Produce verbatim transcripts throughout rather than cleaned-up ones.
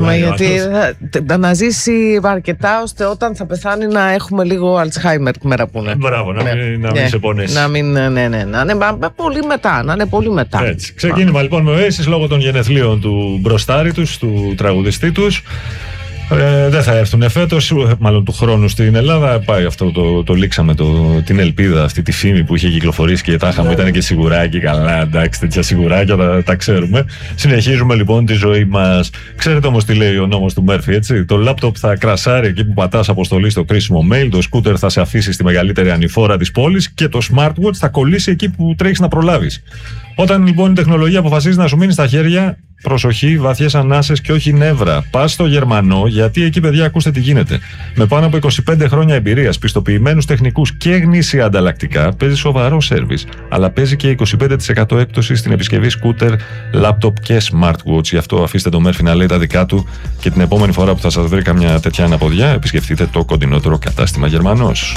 Μα γιατί θα, να ζήσει αρκετά ώστε όταν θα πεθάνει να έχουμε λίγο Αλτσχάιμερ μέρα που είναι. Μπράβο, να, ναι. μην, να μην ναι. σε πονέσει. Να μην, ναι, ναι, ναι, να είναι πολύ μετά, να είναι πολύ μετά. Έτσι. Ξεκίνημα λοιπόν με Oasis λόγω των γενεθλίων του μπροστάρι τους, του τραγουδιστή τους. Ε, δεν θα έρθουν φέτος, μάλλον του χρόνου στην Ελλάδα. Πάει αυτό, το, το λήξαμε το, την ελπίδα, αυτή τη φήμη που είχε κυκλοφορήσει και τάχα μου ήταν και σιγουράκι. Καλά, εντάξει, τέτοια σιγουράκια τα, τα ξέρουμε. Συνεχίζουμε λοιπόν τη ζωή μας. Ξέρετε όμως τι λέει ο νόμος του Μέρφυ, έτσι. Το λάπτοπ θα κρασάρει εκεί που πατάς αποστολή στο κρίσιμο mail, το σκούτερ θα σε αφήσει στη μεγαλύτερη ανηφόρα της πόλης και το smartwatch θα κολλήσει εκεί που τρέχεις να προλάβεις. Όταν λοιπόν η τεχνολογία αποφασίζει να σου μείνει στα χέρια, προσοχή, βαθιές ανάσες και όχι νεύρα. Πας στο Γερμανό, γιατί εκεί, παιδιά, ακούστε τι γίνεται. Με πάνω από είκοσι πέντε χρόνια εμπειρίας, πιστοποιημένους τεχνικούς και γνήσια ανταλλακτικά, παίζει σοβαρό σέρβις. Αλλά παίζει και είκοσι πέντε τοις εκατό έκπτωση στην επισκευή σκούτερ, λάπτοπ και smartwatch. Γι' αυτό αφήστε το Μέρφυ να λέει τα δικά του και την επόμενη φορά που θα σας βρει καμιά τέτοια αναποδιά, επισκεφτείτε το κοντινότερο κατάστημα Γερμανός.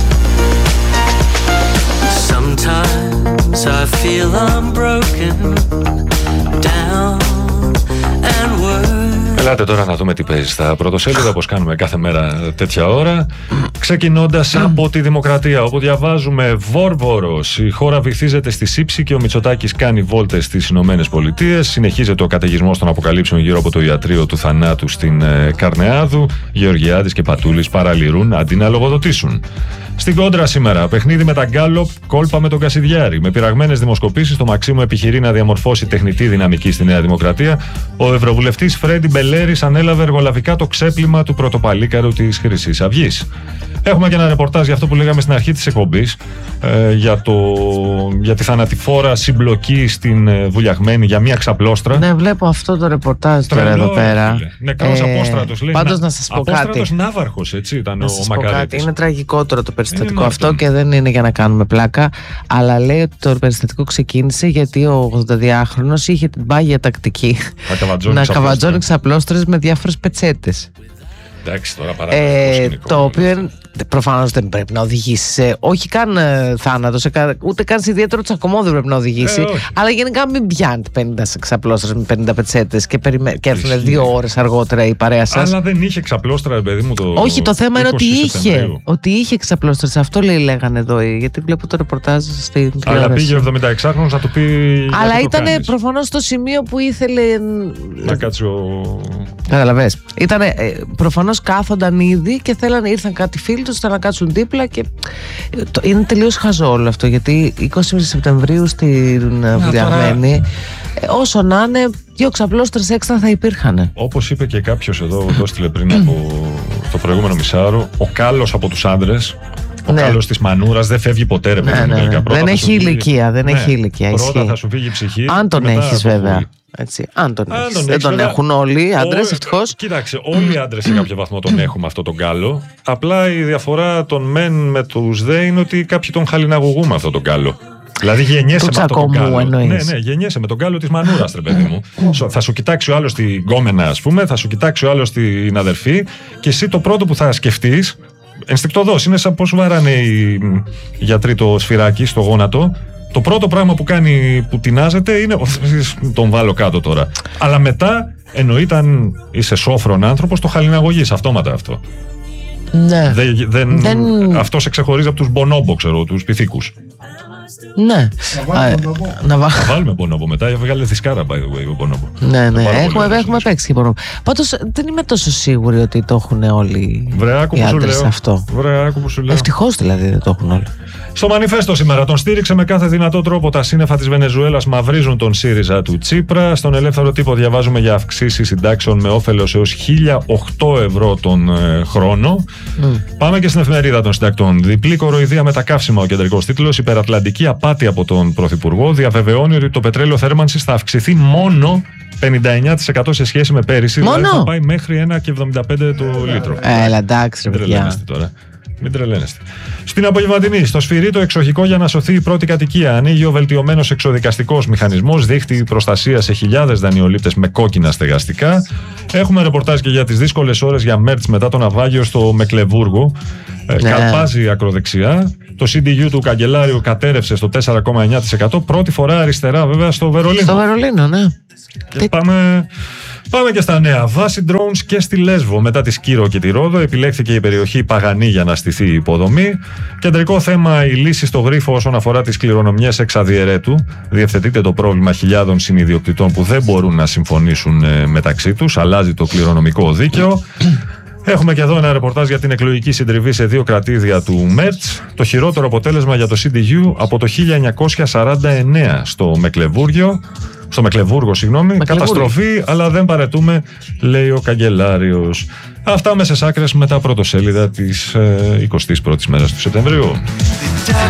Sometimes I feel I'm broken down and worse. Ελάτε τώρα να δούμε τι παίζει στα πρωτοσέλιδα, όπως κάνουμε κάθε μέρα τέτοια ώρα. Ξεκινώντας από τη Δημοκρατία, όπου διαβάζουμε Βόρβορος. Η χώρα βυθίζεται στη σύψη και ο Μητσοτάκης κάνει βόλτες στις Ηνωμένες Πολιτείες. Συνεχίζεται ο καταιγισμός των αποκαλύψεων γύρω από το ιατρείο του θανάτου στην ε, Καρνεάδου. Γεωργιάδης και Πατούλης παραλυρούν αντί να λογοδοτήσουν. Στην κόντρα σήμερα, παιχνίδι με τα Γκάλοπ, κόλπα με τον Κασιδιάρη. Με πειραγμένες δημοσκοπήσεις, το Μαξίμου επιχειρεί να διαμορφώσει τεχνητή δυναμική στη Νέα Δημοκρατία. Ο ευρωβουλευτής Φρέντι Μπελέρης ανέλαβε εργολαβικά το ξέπλυμα του πρωτοπαλίκαρου της Χρυσής Αυγής. Έχουμε και ένα ρεπορτάζ για αυτό που λέγαμε στην αρχή της εκπομπής, ε, για, το, για τη θανατηφόρα συμπλοκή στην ε, Βουλιαγμένη για μία ξαπλώστρα. Ναι, βλέπω αυτό το ρεπορτάζ τώρα εδώ πέρα. Νεκρός ε, απόστρατος. Λέει, πάντως να σας πω κάτι. Απόστρατος ναύαρχος, έτσι ήταν να ο Μακαρίτης. Είναι τραγικότερο το περιστατικό αυτό και δεν είναι για να κάνουμε πλάκα, αλλά λέει ότι το περιστατικό ξεκίνησε γιατί ο ογδονταδυάχρονος είχε την πάγια τακτική να καβατζώνει ξαπλώστρες με διάφορες πετσέτες. Εντάξει, τώρα παρά ε, το οποίο προφανώς δεν πρέπει να οδηγήσει σε, όχι καν ε, θάνατο, σε, ούτε καν σε ιδιαίτερο τσακωμό δεν πρέπει να οδηγήσει. Ε, αλλά γενικά μην πιάνετε πενήντα ξαπλώστρες με πενήντα πετσέτες και, περιμέ... και έρθουν δύο ώρες αργότερα η παρέα σας. Αλλά δεν είχε ξαπλώστρα, παιδί μου, το. Όχι, το θέμα είναι ότι είχε. Ότι είχε ξαπλώστρες. Αυτό λέει, λέγανε εδώ. Γιατί βλέπω το ρεπορτάζ στην τηλεόραση. Αλλά πήγε ο εβδομηνταεξάχρονος να του πει. Αλλά ήταν προφανώς στο σημείο που ήθελε. Να κάτσει ο. Καταλαβες. Ήταν προφανώς κάθονταν ήδη και θέλανε, ήρθαν κάτι φίλοι τους, να κάτσουν δίπλα και είναι τελείως χαζό όλο αυτό, γιατί είκοσι Σεπτεμβρίου στην Βουλιαγμένη, όσο να είναι, δύο ξαπλώστρες έξτρα θα υπήρχαν. Όπως είπε και κάποιος εδώ, το έστειλε πριν από το προηγούμενο μισάωρο, ο κάλος από τους άντρες, ο ναι. κάλος της μανούρας δεν φεύγει ποτέ, ρε παιδί μου. Ναι, ναι, ναι. Δεν έχει ηλικία, δεν ναι. έχει ηλικία. Πρώτα ισχύει. θα σου φύγει η ψυχή. Αν τον έχεις βέβαια. Έτσι, αν τον αν έχεις. Τον δεν έχεις, τον βέβαια, έχουν όλοι οι άντρες, ευτυχώς. Κοίταξε, όλοι οι άντρες σε κάποιο βαθμό τον έχουμε αυτό τον κάλο. Απλά η διαφορά των μεν με τους δε είναι ότι κάποιοι τον χαλιναγωγούν αυτό τον κάλο. Δηλαδή γεννιέσαι με αυτό τον κάλο. Ναι, ναι, γεννιέσαι με τον κάλο της μανούρας, ρε παιδί μου. Θα σου κοιτάξει ο άλλος την γκόμενα, ας πούμε, θα σου κοιτάξει ο άλλος την αδερφή και εσύ το πρώτο που θα σκεφτείς, ενστικτωδώς, είναι σαν πώς βάρανε οι γιατροί το σφυράκι στο γόνατο. Το πρώτο πράγμα που κάνει, που τεινάζεται είναι. Τον βάλω κάτω τώρα. Αλλά μετά, εννοείται, αν είσαι σόφρον άνθρωπος, το χαλιναγωγείς αυτόματα αυτό. Ναι. Δεν, δεν, δεν... Αυτό σε ξεχωρίζει από τους μπονόμπο, ξέρω, τους πυθίκους. Ναι. Να, βά... να βάλουμε μπονόμπο μετά. Βγάλε θυσκάρα, by the way, ο μπονόμπο. Ναι, ναι. Έχουμε, έχουμε παίξει και μπονόμπο. Πάντως δεν είμαι τόσο σίγουρη ότι το έχουν όλοι οι άντρες αυτό. Ευτυχώς δηλαδή δεν το έχουν όλοι. Στο Μανιφέστο σήμερα τον στήριξε με κάθε δυνατό τρόπο. Τα σύννεφα της Βενεζουέλας μαυρίζουν τον ΣΥΡΙΖΑ του Τσίπρα. Στον Ελεύθερο Τύπο διαβάζουμε για αυξήσεις συντάξεων με όφελος έως χίλια οκτώ ευρώ τον ε, χρόνο. Mm. Πάμε και στην εφημερίδα των συντακτών. Διπλή κοροϊδία με τα καύσιμα, ο κεντρικός τίτλος. Υπερατλαντική απάτη από τον Πρωθυπουργό. Διαβεβαιώνει ότι το πετρέλαιο θέρμανσης θα αυξηθεί μόνο πενήντα εννέα τοις εκατό σε σχέση με πέρυσι. Μόνο? Δηλαδή θα πάει μέχρι ένα κόμμα εβδομήντα πέντε το λίτρο. Έλα, εντάξει, ρε παιδιά. Μην τρελαίνεστε. Στην απογευματινή, στο σφυρί το εξοχικό για να σωθεί η πρώτη κατοικία. Ανοίγει ο βελτιωμένος εξοδικαστικός μηχανισμός, δείχτη προστασία σε χιλιάδες δανειολήπτες με κόκκινα στεγαστικά. Έχουμε ρεπορτάζ και για τις δύσκολες ώρες για Μέρτς μετά το ναυάγιο στο Μεκλεβούργο. Ναι. Καλπάζει ακροδεξιά. Το σι ντι γιου του καγκελάριου κατέρευσε στο τέσσερα κόμμα εννέα τοις εκατό. Πρώτη φορά αριστερά, βέβαια, στο Βερολίνο. Στο Βερολίνο, ναι. Και πάμε. Πάμε και στα νέα. Βάση drones και στη Λέσβο. Μετά τη Σκύρο και τη Ρόδο, επιλέχθηκε η περιοχή Παγανή για να στηθεί η υποδομή. Κεντρικό θέμα η λύση στο Γρίφο όσον αφορά τις κληρονομιές εξ αδιαιρέτου. Διευθετείται το πρόβλημα χιλιάδων συνιδιοκτητών που δεν μπορούν να συμφωνήσουν μεταξύ τους. Αλλάζει το κληρονομικό δίκαιο. Έχουμε και εδώ ένα ρεπορτάζ για την εκλογική συντριβή σε δύο κρατήδια του ΜΕΤΣ. Το χειρότερο αποτέλεσμα για το σι ντι γιου από το χίλια εννιακόσια σαράντα εννέα στο Μεκλεβούργιο. Στο Μεκλεβούργο, συγγνώμη. Καταστροφή, αλλά δεν παρετούμε, λέει ο καγκελάριος. Αυτά μέσες άκρες με τα πρωτοσέλιδα της ε, εικοστής πρώτης μέρας του Σεπτεμβρίου.